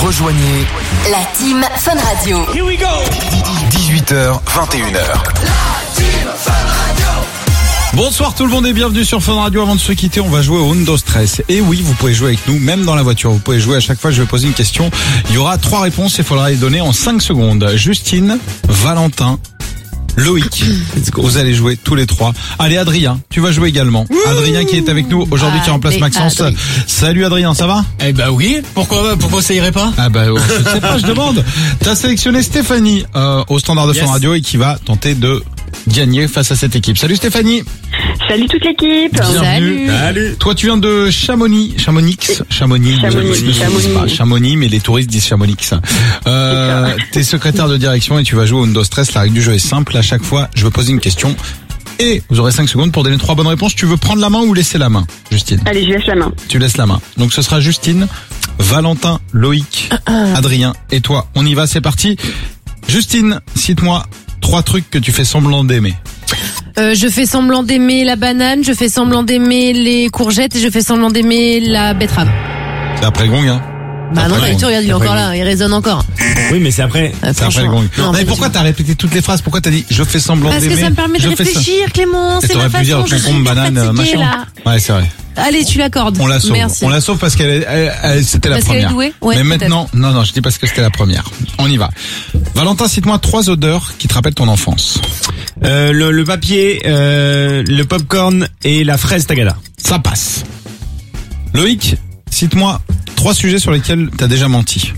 Rejoignez la team Fun Radio. Here we go. 18h, 21h. La team Fun Radio. Bonsoir tout le monde et bienvenue sur Fun Radio. Avant de se quitter, on va jouer au Undo Stress. Et oui, vous pouvez jouer avec nous, même dans la voiture. Vous pouvez jouer à chaque fois, je vais poser une question. Il y aura 3 réponses et il faudra les donner en 5 secondes. Justine, Valentin, Loïc. Vous allez jouer tous les 3. Allez Adrien, tu vas jouer également. Adrien qui est avec nous aujourd'hui, qui remplace Maxence. Salut Adrien, ça va? Eh bah oui, pourquoi ça irait pas? Ah bah je sais pas, je demande. T'as sélectionné Stéphanie au standard de Fun Radio et qui va tenter de gagner face à cette équipe. Salut Stéphanie. Salut toute l'équipe. Bienvenue. Salut. Toi tu viens de Chamonix, mais les touristes disent Chamonix. T'es secrétaire de direction et tu vas jouer au Undo Stress. La règle du jeu est simple. À chaque fois, je vais poser une question et vous aurez 5 secondes pour donner 3 bonnes réponses. Tu veux prendre la main ou laisser la main, Justine? Allez, je laisse la main. Tu laisses la main. Donc ce sera Justine, Valentin, Loïc, Adrien et toi. On y va, c'est parti. Justine, cite-moi 3 trucs que tu fais semblant d'aimer. Je fais semblant d'aimer la banane, je fais semblant d'aimer les courgettes et je fais semblant d'aimer la betterave. C'est après le gong, hein? Bah non, tu regardes, il est encore là, il résonne encore. Oui, mais c'est après. C'est après le gong. Non, mais pourquoi t'as répété toutes les phrases? Pourquoi t'as dit je fais semblant d'aimer? Parce que ça me permet de réfléchir, Clément. C'est ma façon. Je suis banane, machin. Là. Ouais, c'est vrai. Allez, tu l'accordes. On la sauve. Merci. On la sauve parce qu'elle c'était la parce première. Qu'elle est douée. Ouais, mais maintenant, non, je dis parce que c'était la première. On y va. Valentin, cite-moi 3 odeurs qui te rappellent ton enfance. Le papier, le popcorn et la fraise tagada. Ça passe. Loïc, cite-moi 3 sujets sur lesquels t'as déjà menti.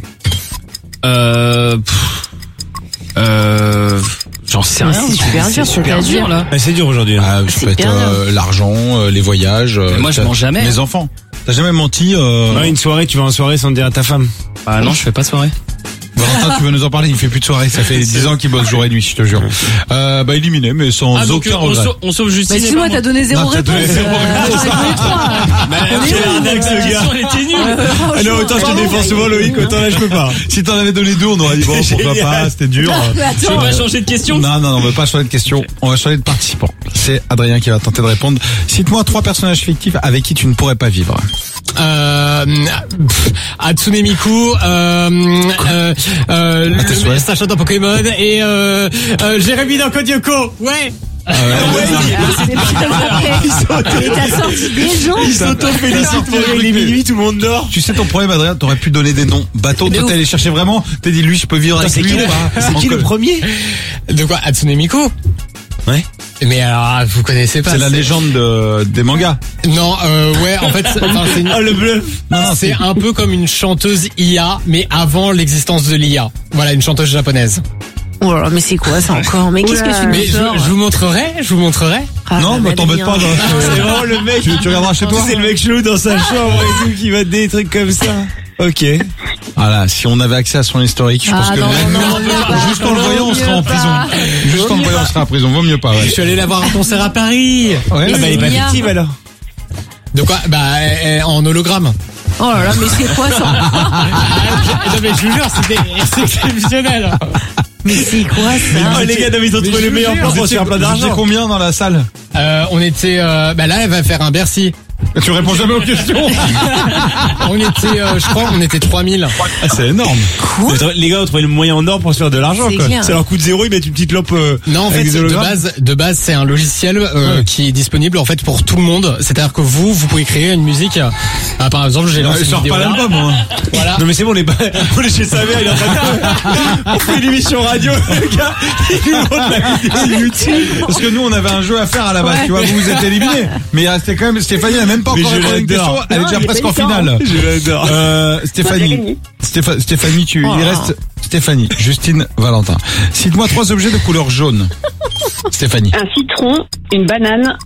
J'en sais rien. C'est super dur là. C'est dur aujourd'hui. Ça peut être l'argent, les voyages. Moi je mens jamais. Mes enfants. T'as jamais menti une soirée, tu vas en soirée sans dire à ta femme. Ah non, je fais pas soirée. Valentin, tu veux nous en parler? Il fait plus de soirée. Ça fait 10 ans qu'il bosse jour et nuit, je te jure. Éliminé, mais sans aucun regret. On sauve Justine. Mais excuse-moi, t'as donné 0 réponse. Ce gars. Elle était nulle. Non, autant je te défends souvent Loïc, autant là je peux pas. Si t'en avais donné 2, on aurait dit bon, pourquoi pas, c'était dur. Tu veux pas changer de question? Non, on veut pas changer de question. On va changer de participant. C'est Adrien qui va tenter de répondre. Cite-moi 3 personnages fictifs avec qui tu ne pourrais pas vivre. Hatsune Miku, Sacha dans Pokémon et Jérémy dans Code Lyoko. Ouais. T'as sorti des gens. Ils s'auto-félicitent pour il est minuit, tout le monde dort. Tu sais ton problème, Adrien, t'aurais pu donner des noms bateaux. Toi, t'es allé chercher vraiment. T'as dit lui, je peux vivre avec lui ou pas? C'est qui le premier? De quoi? Hatsune Miku? Ouais. Mais alors, vous connaissez pas. C'est la légende des mangas. Non, ouais, en fait, c'est le bluff. Non, c'est un peu comme une chanteuse IA, mais avant l'existence de l'IA. Voilà, une chanteuse japonaise. Oh là là, mais c'est quoi ça encore? Mais qu'est-ce que tu mais je vous montrerai. Ah, non, mais t'embête pas. C'est vraiment le mec. Tu regarderas chez toi. C'est le mec chelou dans sa chambre et tout qui va des trucs comme ça. Ok. Voilà, si on avait accès à son historique, je pense que juste en le voyant, on serait en prison. Juste en le voyant, on serait en prison. Vaut mieux pas. Ouais. Je suis allé la voir à un concert à Paris. Ouais, elle est pas fictive alors. De quoi? En hologramme. Oh là là, mais c'est quoi ça? Non mais je vous jure, c'est exceptionnel. Mais c'est quoi ça? Oh les gars, ils ont trouvé le meilleur plan pour se faire plein d'argent. Vous étiez combien dans la salle? On était là elle va faire un Bercy. Tu réponds jamais aux questions. On était 3000. Ah, c'est énorme. Quoi? Les gars ont trouvé le moyen en or pour se faire de l'argent, quoi. Ça leur coûte 0, ils mettent une petite lampe. Non, en fait, de base, c'est un logiciel qui est disponible en fait pour tout le monde. C'est-à-dire que vous pouvez créer une musique. Par exemple, j'ai lancé une vidéo. Pas l'album, moi. Voilà. Non mais c'est bon, on est chez sa mère, il est en train de... On fait une émission radio, le gars, il nous montre la vidéo YouTube. Parce que nous, on avait un jeu à faire à la base, tu vois, vous êtes éliminés. Mais il restait quand même, Stéphanie n'a même pas encore répondu à une question, elle est déjà presque en finale. Je l'adore. Stéphanie, il reste Stéphanie, Justine, Valentin. Cite-moi 3 objets de couleur jaune. Stéphanie. Un citron, une banane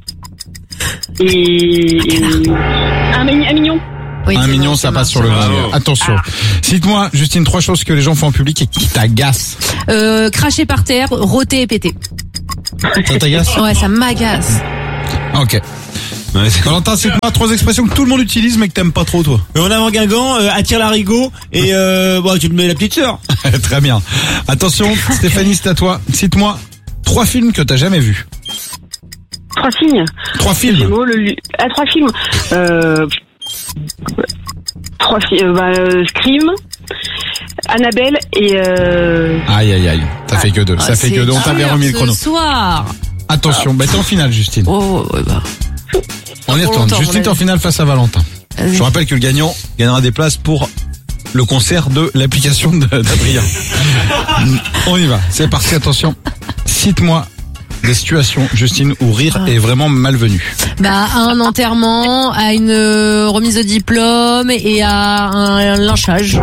et un mignon. Oui, un mignon, ça passe sur le vin. Attention. Cite-moi, Justine, 3 choses que les gens font en public et qui t'agacent. Cracher par terre, rôter et péter. Ça t'agace? Ouais, ça m'agace. Ok. Ouais, Valentin, cite-moi 3 expressions que tout le monde utilise mais que t'aimes pas trop, toi. En avant Guingamp, attire l'arigot et tu te mets la petite sœur. Très bien. Attention, Stéphanie, c'est à toi. Cite-moi 3 films que t'as jamais vus. 3 films. 3 films. 3 films. 3 films. Scream, Annabelle et Aïe. Ça fait que 2. Ça fait que 2. On t'avait remis le chrono. Ce soir. Attention, t'es en finale, Justine. Oh, ouais, bah. On y retourne. Longtemps, Justine, t'es en finale face à Valentin. Vas-y. Je vous rappelle que le gagnant gagnera des places pour le concert de l'application d'Adrien. On y va. C'est parti, attention. Cite-moi des situations, Justine, où rire est vraiment malvenu. Bah, à un enterrement, à une remise de diplôme et à un lynchage.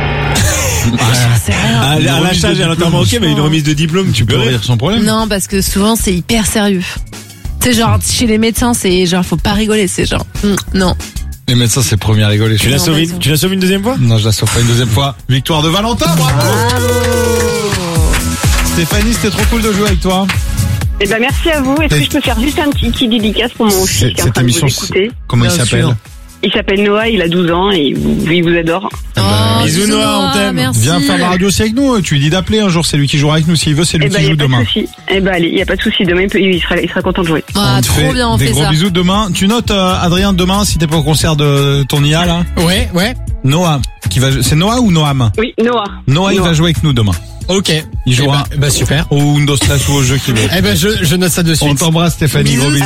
À l'achat et à l'enterrement, ok, mais une remise de diplôme, tu peux rire sans problème. Non, parce que souvent c'est hyper sérieux. C'est genre chez les médecins, c'est genre faut pas rigoler, c'est genre non. Les médecins, c'est premier à rigoler. Tu l'as sauvé une deuxième fois? Non, je la sauve pas une deuxième fois. Victoire de Valentin, bravo. Stéphanie, c'était trop cool de jouer avec toi. eh ben merci à vous. Est-ce que je peux faire juste un petit dédicace pour mon fils qui est en Cette train de vous émission, écouter? comment il Bien s'appelle? sûr. Il s'appelle Noah, il a 12 ans et il vous adore. bisous, Noah, on t'aime. Merci. Viens faire la radio aussi avec nous. Tu lui dis d'appeler un jour. C'est lui qui jouera avec nous. S'il veut, c'est lui Eh ben qui y joue a pas de demain. souci. Eh ben allez, y a pas de souci. Demain il sera content de jouer. Ah, On te trop fait bien, on des fait gros ça. bisous demain. Tu notes, Adrien, demain, si t'es pas au concert de ton IA, là. Ouais. Noah, c'est Noah ou Noam? Oui, Noah. Noah, il va jouer avec nous demain. Ok. Il jouera Bah super. au Windows Stress ou au jeu qu'il veut. Eh ben je note ça de suite. On t'embrasse, Stéphanie. Gros bisous.